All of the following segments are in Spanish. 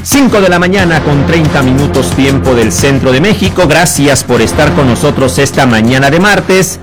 5 de la mañana con 30 minutos tiempo del centro de México. Gracias por estar con nosotros esta mañana de martes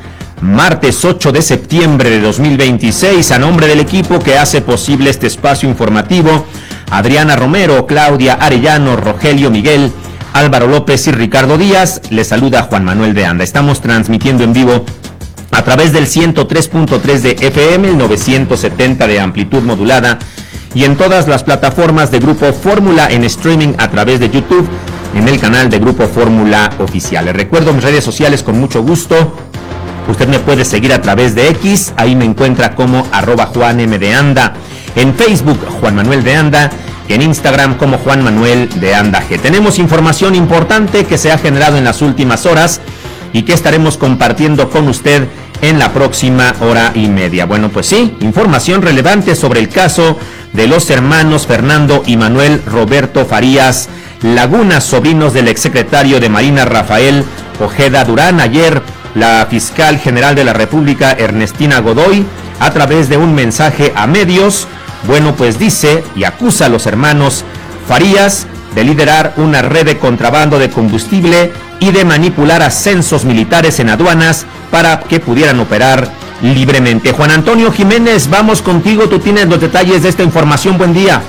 8 de septiembre de 2026. A nombre del equipo que hace posible este espacio informativo, Adriana Romero, Claudia Arellano, Rogelio Miguel, Álvaro López y Ricardo Díaz, les saluda Juan Manuel de Anda. Estamos transmitiendo en vivo a través del 103.3 de FM, el 970 de amplitud modulada y en todas las plataformas de Grupo Fórmula en streaming a través de YouTube en el canal de Grupo Fórmula Oficial. Les recuerdo mis redes sociales con mucho gusto. Usted me puede seguir a través de X, ahí me encuentra como @JuanM_de_Anda, en Facebook Juan Manuel de Anda y en Instagram como Juan Manuel de Anda G. Tenemos información importante que se ha generado en las últimas horas y que estaremos compartiendo con usted en la próxima hora y media. Bueno, pues sí, información relevante sobre el caso de los hermanos Fernando y Manuel Roberto Farías Laguna, sobrinos del exsecretario de Marina Rafael Ojeda Durán. Ayer la fiscal general de la República, Ernestina Godoy, a través de un mensaje a medios, bueno, pues dice y acusa a los hermanos Farías de liderar una red de contrabando de combustible y de manipular ascensos militares en aduanas para que pudieran operar libremente. Juan Antonio Jiménez, vamos contigo, tú tienes los detalles de esta información. Buen día.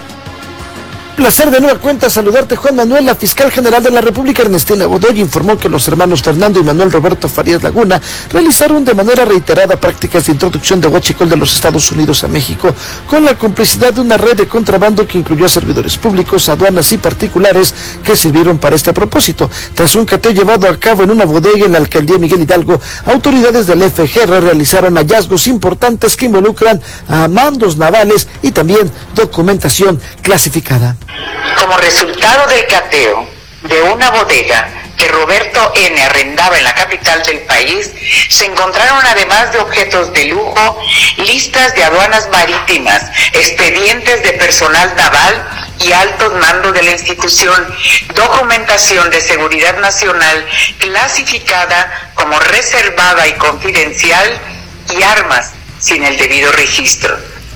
Placer de nueva cuenta saludarte, Juan Manuel. La fiscal general de la República, Ernestina Godoy, informó que los hermanos Fernando y Manuel Roberto Farías Laguna realizaron de manera reiterada prácticas de introducción de huachicol de los Estados Unidos a México, con la complicidad de una red de contrabando que incluyó a servidores públicos, aduanas y particulares que sirvieron para este propósito. Tras un cateo llevado a cabo en una bodega en la alcaldía Miguel Hidalgo, autoridades del FGR realizaron hallazgos importantes que involucran a mandos navales y también documentación clasificada. Como resultado del cateo de una bodega que Roberto N. arrendaba en la capital del país, se encontraron, además de objetos de lujo, listas de aduanas marítimas, expedientes de personal naval y altos mandos de la institución, documentación de seguridad nacional clasificada como reservada y confidencial y armas sin el debido registro.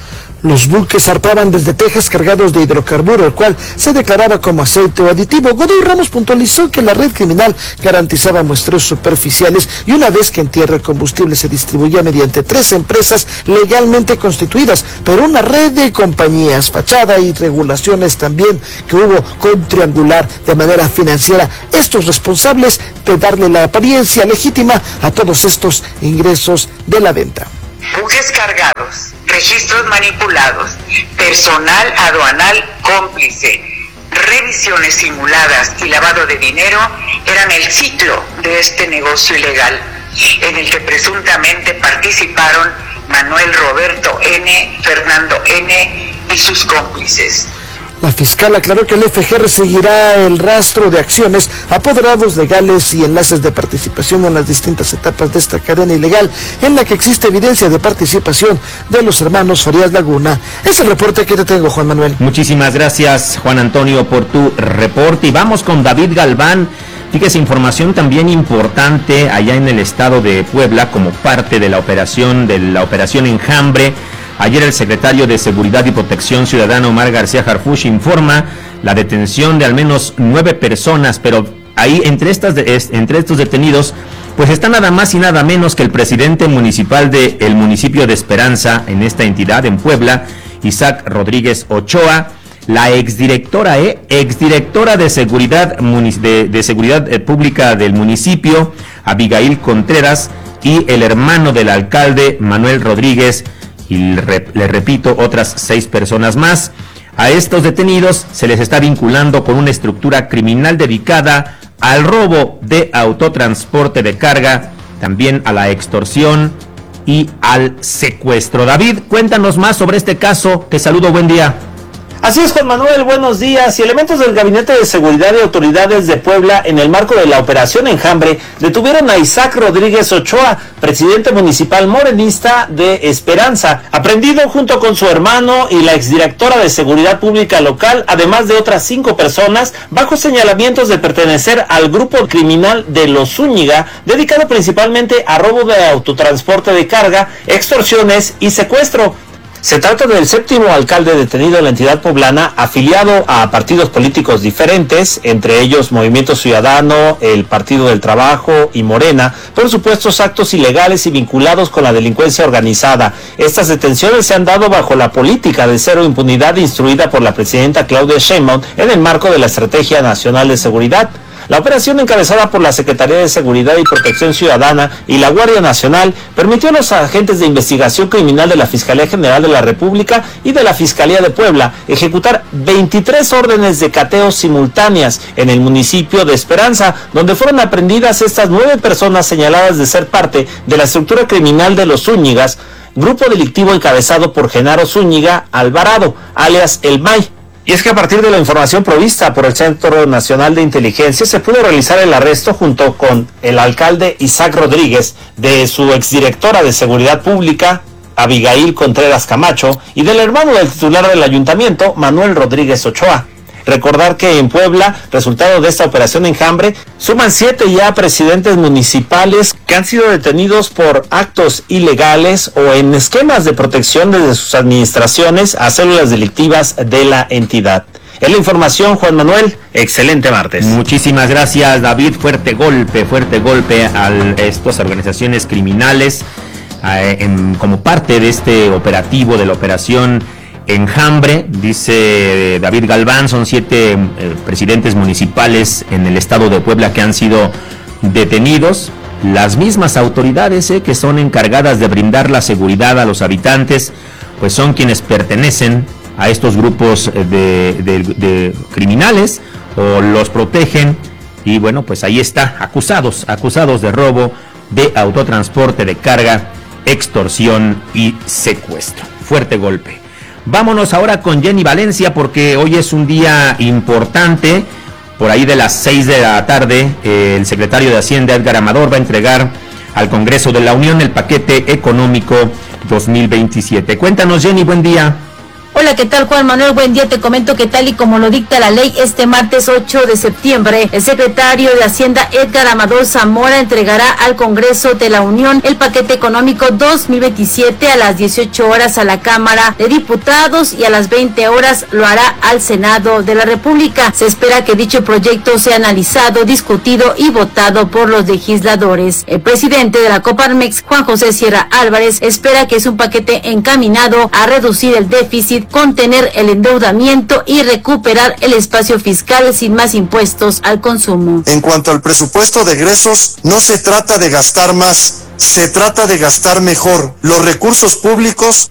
Los buques zarpaban desde Texas cargados de hidrocarburo, el cual se declaraba como aceite o aditivo. Godoy Ramos puntualizó que la red criminal garantizaba muestreos superficiales y una vez que en tierra el combustible se distribuía mediante 3 empresas legalmente constituidas, pero una red de compañías, fachada y regulaciones también que hubo con triangular de manera financiera estos responsables de darle la apariencia legítima a todos estos ingresos de la venta. Buques cargados, registros manipulados, personal aduanal cómplice, revisiones simuladas y lavado de dinero eran el ciclo de este negocio ilegal, en el que presuntamente participaron Manuel Roberto N., Fernando N. y sus cómplices. La fiscal aclaró que el FGR seguirá el rastro de acciones, apoderados legales y enlaces de participación en las distintas etapas de esta cadena ilegal en la que existe evidencia de participación de los hermanos Farías Laguna. Es el reporte que te tengo, Juan Manuel. Muchísimas gracias, Juan Antonio, por tu reporte. Y vamos con David Galván. Fíjese, información también importante allá en el estado de Puebla como parte de la operación Enjambre. Ayer el secretario de Seguridad y Protección Ciudadana, Omar García Harfuch, informa la detención de al menos 9 personas, pero ahí entre estos detenidos, pues está nada más y nada menos que el presidente municipal del municipio de Esperanza, en esta entidad, en Puebla, Isaac Rodríguez Ochoa, la exdirectora de Seguridad Pública del municipio, Abigail Contreras, y el hermano del alcalde, Manuel Rodríguez, y le repito, otras 6 personas más. A estos detenidos se les está vinculando con una estructura criminal dedicada al robo de autotransporte de carga, también a la extorsión y al secuestro. David, cuéntanos más sobre este caso. Te saludo, buen día. Así es, Juan Manuel, buenos días. Y elementos del Gabinete de Seguridad y Autoridades de Puebla, en el marco de la Operación Enjambre, detuvieron a Isaac Rodríguez Ochoa, presidente municipal morenista de Esperanza, aprehendido junto con su hermano y la exdirectora de Seguridad Pública local, además de otras 5 personas, bajo señalamientos de pertenecer al grupo criminal de Los Zúñiga, dedicado principalmente a robo de autotransporte de carga, extorsiones y secuestro. Se trata del 7º alcalde detenido en la entidad poblana, afiliado a partidos políticos diferentes, entre ellos Movimiento Ciudadano, el Partido del Trabajo y Morena, por supuestos actos ilegales y vinculados con la delincuencia organizada. Estas detenciones se han dado bajo la política de cero impunidad instruida por la presidenta Claudia Sheinbaum en el marco de la Estrategia Nacional de Seguridad. La operación, encabezada por la Secretaría de Seguridad y Protección Ciudadana y la Guardia Nacional, permitió a los agentes de investigación criminal de la Fiscalía General de la República y de la Fiscalía de Puebla ejecutar 23 órdenes de cateo simultáneas en el municipio de Esperanza, donde fueron aprehendidas estas 9 personas señaladas de ser parte de la estructura criminal de los Zúñigas, grupo delictivo encabezado por Genaro Zúñiga Alvarado, alias El May. Y es que a partir de la información provista por el Centro Nacional de Inteligencia se pudo realizar el arresto junto con el alcalde Isaac Rodríguez, de su exdirectora de Seguridad Pública, Abigail Contreras Camacho, y del hermano del titular del ayuntamiento, Manuel Rodríguez Ochoa. Recordar que en Puebla, resultado de esta operación Enjambre, suman 7 ya presidentes municipales que han sido detenidos por actos ilegales o en esquemas de protección desde sus administraciones a células delictivas de la entidad. Es la información, Juan Manuel. Excelente martes. Muchísimas gracias, David. Fuerte golpe a estas organizaciones criminales como parte de este operativo, de la operación Enjambre. Dice David Galván, son 7 presidentes municipales en el estado de Puebla que han sido detenidos. Las mismas autoridades que son encargadas de brindar la seguridad a los habitantes, pues son quienes pertenecen a estos grupos de criminales o los protegen. Y bueno, pues ahí está, acusados de robo, de autotransporte de carga, extorsión y secuestro. Fuerte golpe. Vámonos ahora con Jenny Valencia, porque hoy es un día importante. Por ahí de las 6 de la tarde, el secretario de Hacienda, Edgar Amador, va a entregar al Congreso de la Unión el paquete económico 2027. Cuéntanos, Jenny, buen día. Hola, ¿qué tal, Juan Manuel? Buen día. Te comento que tal y como lo dicta la ley, este martes 8 de septiembre, el secretario de Hacienda, Edgar Amador Zamora, entregará al Congreso de la Unión el paquete económico 2027 a las 18 horas a la Cámara de Diputados y a las 20 horas lo hará al Senado de la República. Se espera que dicho proyecto sea analizado, discutido y votado por los legisladores. El presidente de la Coparmex, Juan José Sierra Álvarez, espera que es un paquete encaminado a reducir el déficit, contener el endeudamiento y recuperar el espacio fiscal sin más impuestos al consumo. En cuanto al presupuesto de egresos, no se trata de gastar más, se trata de gastar mejor. Los recursos públicos